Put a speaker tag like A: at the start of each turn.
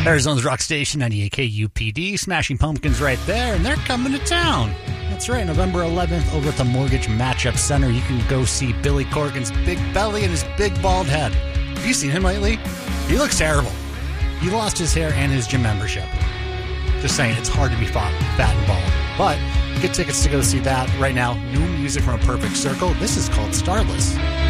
A: Arizona's Rock Station, 98 KUPD, Smashing Pumpkins right there, and they're coming to town. That's right, November 11th over at the Mortgage Matchup Center. You can go see Billy Corgan's big belly and his big bald head. Have you seen him lately? He looks terrible. He lost his hair and his gym membership. Just saying, it's hard to be fat and bald. But get tickets to go see that right now. New music from A Perfect Circle. This is called Starless.